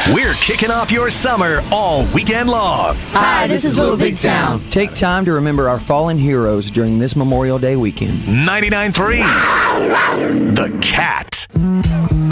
We're kicking off your summer all weekend long. Hi, this is Little Big Town. Take time to remember our fallen heroes during this Memorial Day weekend. 99.3 The Cat.